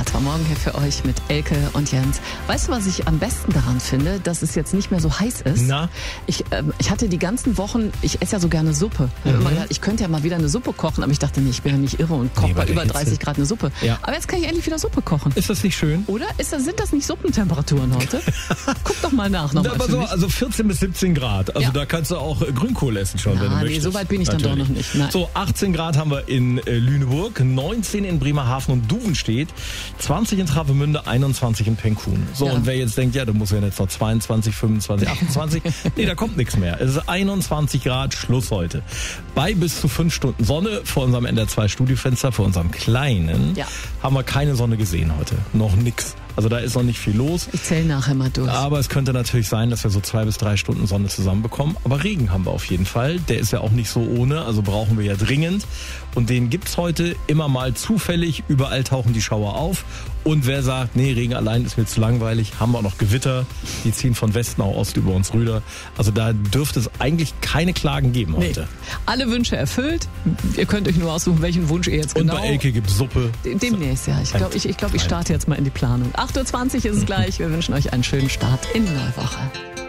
Morgen hier für euch mit Elke und Jens. Weißt du, was ich am besten daran finde, dass es jetzt nicht mehr so heiß ist? Na? Ich hatte die ganzen Wochen, ich esse ja so gerne Suppe. Ich habe immer gedacht, ich könnte ja mal wieder eine Suppe kochen, aber ich dachte, nee, ich bin ja nicht irre und koche bei über 30 Grad eine Suppe. Ja. Aber jetzt kann ich endlich wieder Suppe kochen. Ist das nicht schön? Oder? Sind das nicht Suppentemperaturen heute? Guck doch mal nach. Noch mal aber für so, mich. also 14 bis 17 Grad. Also Ja. da kannst du auch Grünkohl essen schon, wenn du möchtest. Nee, so weit bin ich dann doch noch nicht. Nein. So, 18 Grad haben wir in Lüneburg, 19 in Bremerhaven und Duvenstedt, 20 in Travemünde, 21 in Penkun. So, Ja. und wer jetzt denkt, ja, du musst ja jetzt noch 22, 25, 28, nee, da kommt nichts mehr. Es ist 21 Grad, Schluss heute. Bei bis zu 5 Stunden Sonne vor unserem NDR2-Studiofenster, vor unserem kleinen, haben wir keine Sonne gesehen heute. Noch nix. Also da ist noch nicht viel los. Ich zähle nachher mal durch. Aber es könnte natürlich sein, dass wir so 2 bis 3 Stunden Sonne zusammenbekommen. Aber Regen haben wir auf jeden Fall. Der ist ja auch nicht so ohne, also brauchen wir ja dringend. Und den gibt's heute immer mal zufällig. Überall tauchen die Schauer auf. Und wer sagt, nee, Regen allein ist mir zu langweilig, haben wir auch noch Gewitter. Die ziehen von Westen auch Ost über uns rüber. Also da dürfte es eigentlich keine Klagen geben heute. Alle Wünsche erfüllt. Ihr könnt euch nur aussuchen, welchen Wunsch ihr jetzt genau... Und bei Elke gibt's Suppe. Demnächst, ja. Ich glaube, ich starte jetzt mal in die Planung. 8.20 Uhr ist es gleich. Wir wünschen euch einen schönen Start in die neue Woche.